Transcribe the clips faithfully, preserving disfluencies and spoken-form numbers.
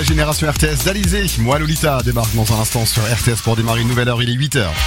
Génération R T S d'Alizé, moi Lolita débarque dans un instant sur R T S pour démarrer une nouvelle heure, il est huit heures.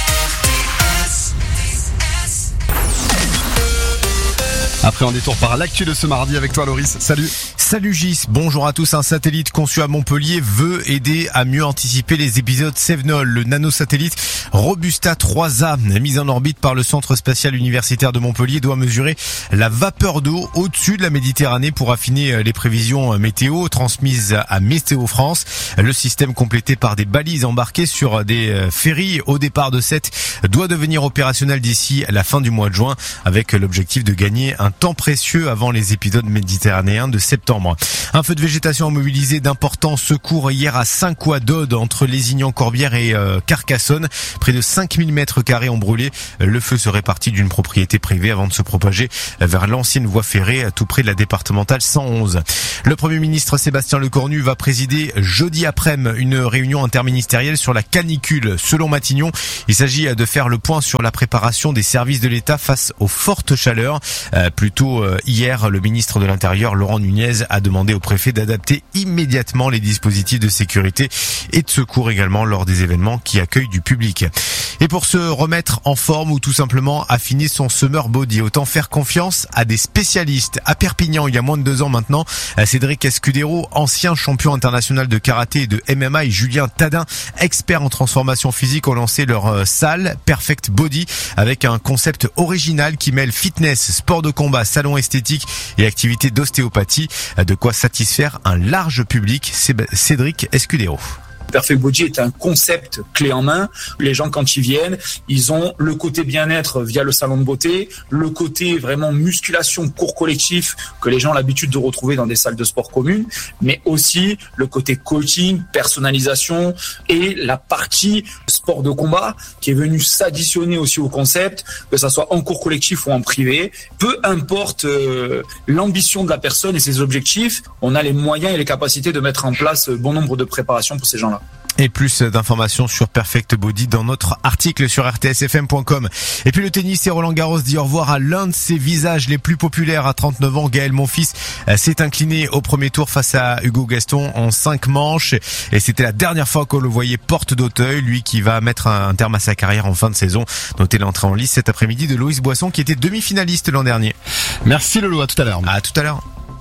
Après un détour par l'actu de ce mardi avec toi Loris, salut. Salut Gis, bonjour à tous. Un satellite conçu à Montpellier veut aider à mieux anticiper les épisodes Sevenol. Le nanosatellite Robusta trois A, mis en orbite par le Centre spatial universitaire de Montpellier, doit mesurer la vapeur d'eau au-dessus de la Méditerranée pour affiner les prévisions météo transmises à Météo France. Le système, complété par des balises embarquées sur des ferries au départ de Sète, doit devenir opérationnel d'ici la fin du mois de juin, avec l'objectif de gagner un temps précieux avant les épisodes méditerranéens de septembre. Un feu de végétation a mobilisé d'importants secours hier à Saint-Couat-d'Aude, entre Lézignan-Corbière et euh, Carcassonne. Près de cinq mille mètres carrés ont brûlé. Le feu serait parti d'une propriété privée avant de se propager vers l'ancienne voie ferrée, tout près de la départementale cent onze. Le Premier ministre Sébastien Lecornu va présider jeudi après-midi une réunion interministérielle sur la canicule. Selon Matignon, il s'agit de faire le point sur la préparation des services de l'État face aux fortes chaleurs. Euh, plus tôt euh, hier, le ministre de l'Intérieur, Laurent Nunez, a demandé au préfet d'adapter immédiatement les dispositifs de sécurité et de secours également lors des événements qui accueillent du public. Et pour se remettre en forme ou tout simplement affiner son summer body, autant faire confiance à des spécialistes. À Perpignan, il y a moins de deux ans maintenant, Cédric Escudero, ancien champion international de karaté et de M M A, et Julien Tadin, expert en transformation physique, ont lancé leur salle Perfect Body avec un concept original qui mêle fitness, sport de combat, salon esthétique et activité d'ostéopathie. De quoi satisfaire un large public. Cédric Escudero. Perfect Body est un concept clé en main. Les gens, quand ils viennent, ils ont le côté bien-être via le salon de beauté, le côté vraiment musculation, cours collectif que les gens ont l'habitude de retrouver dans des salles de sport communes, mais aussi le côté coaching, personnalisation et la partie sport de combat qui est venue s'additionner aussi au concept, que ça soit en cours collectif ou en privé. Peu importe euh, l'ambition de la personne et ses objectifs, on a les moyens et les capacités de mettre en place bon nombre de préparations pour ces gens-là. Et plus d'informations sur Perfect Body dans notre article sur r t s f m point com. Et puis le tennis, et Roland Garros dit au revoir à l'un de ses visages les plus populaires. À trente-neuf ans, Gaël Monfils s'est incliné au premier tour face à Hugo Gaston en cinq manches. Et c'était la dernière fois qu'on le voyait porte d'Auteuil, lui qui va mettre un terme à sa carrière en fin de saison. Notez l'entrée en lice cet après-midi de Loïs Boisson, qui était demi-finaliste l'an dernier. Merci Lolo, à tout à l'heure. À tout à l'heure.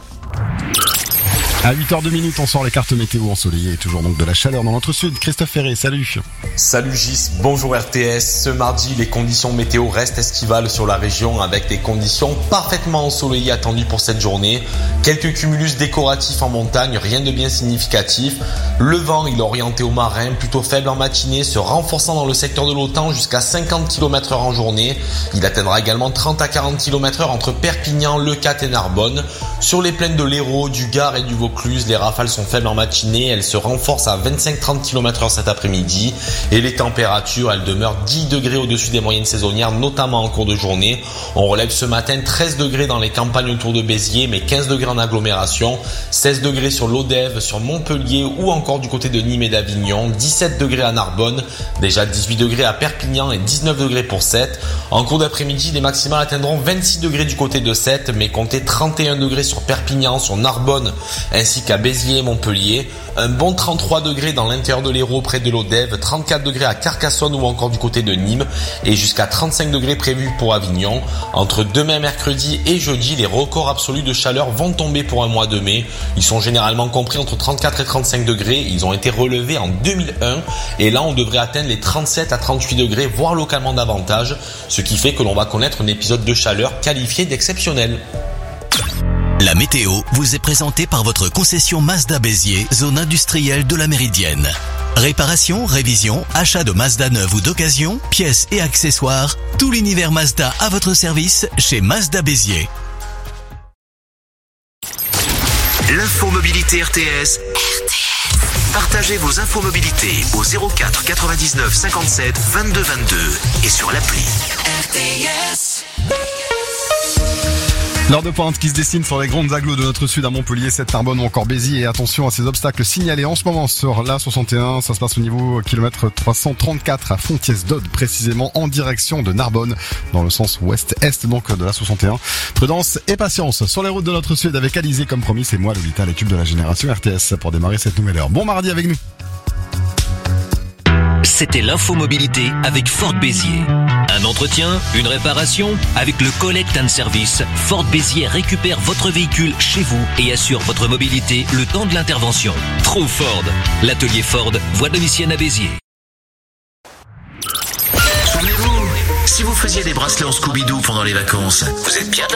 À huit heures deux minutes, on sort les cartes météo ensoleillées et toujours donc de la chaleur dans notre sud. Christophe Ferré, salut. Salut Gis, bonjour R T S. Ce mardi, les conditions météo restent estivales sur la région avec des conditions parfaitement ensoleillées attendues pour cette journée. Quelques cumulus décoratifs en montagne, rien de bien significatif. Le vent, il est orienté au marin, plutôt faible en matinée, se renforçant dans le secteur de l'Autan jusqu'à cinquante kilomètres heure en journée. Il atteindra également trente à quarante kilomètres heure entre Perpignan, Leucate et Narbonne. Sur les plaines de l'Hérault, du Gard et du Vaucluse, les rafales sont faibles en matinée, elles se renforcent à vingt-cinq à trente kilomètres heure cet après-midi et les températures, elles demeurent dix degrés au-dessus des moyennes saisonnières, notamment en cours de journée. On relève ce matin treize degrés dans les campagnes autour de Béziers, mais quinze degrés en agglomération, seize degrés sur l'Odève, sur Montpellier ou encore du côté de Nîmes et d'Avignon, dix-sept degrés à Narbonne, déjà dix-huit degrés à Perpignan et dix-neuf degrés pour Sète. En cours d'après-midi, les maximales atteindront vingt-six degrés du côté de Sète, mais comptez trente et un degrés sur Perpignan, sur Narbonne, ainsi qu'à Béziers et Montpellier. Un bon trente-trois degrés dans l'intérieur de l'Hérault près de l'Odève, trente-quatre degrés à Carcassonne ou encore du côté de Nîmes et jusqu'à trente-cinq degrés prévus pour Avignon. Entre demain mercredi et jeudi, les records absolus de chaleur vont tomber pour un mois de mai. Ils sont généralement compris entre trente-quatre et trente-cinq degrés. Ils ont été relevés en deux mille un et là on devrait atteindre les trente-sept à trente-huit degrés, voire localement davantage, ce qui fait que l'on va connaître un épisode de chaleur qualifié d'exceptionnel. La météo vous est présentée par votre concession Mazda Béziers, zone industrielle de la Méridienne. Réparation, révision, achat de Mazda neuve ou d'occasion, pièces et accessoires, tout l'univers Mazda à votre service chez Mazda Béziers. L'infomobilité R T S. R T S. Partagez vos infomobilités au zéro quatre quatre-vingt-dix-neuf cinquante-sept vingt-deux vingt-deux et sur l'appli. R T S. L'heure de pointe qui se dessine sur les grandes agglos de notre sud à Montpellier, Sète, Narbonne ou encore Béziers. Et attention à ces obstacles signalés en ce moment sur l'A soixante et un. Ça se passe au niveau kilomètre trois cent trente-quatre à Fontiès-Dode, précisément en direction de Narbonne, dans le sens ouest-est donc de l'A soixante et un. Prudence et patience sur les routes de notre sud avec Alizé comme promis. C'est moi Lolita, l'équipe de la génération R T S pour démarrer cette nouvelle heure. Bon mardi avec nous. C'était l'infomobilité avec Ford Béziers. Un entretien, une réparation, avec le Collect and Service, Ford Béziers récupère votre véhicule chez vous et assure votre mobilité le temps de l'intervention. Trouve Ford. L'atelier Ford, voie Domitienne à Béziers. Souvenez-vous, si vous faisiez des bracelets en Scooby-Doo pendant les vacances, vous êtes bien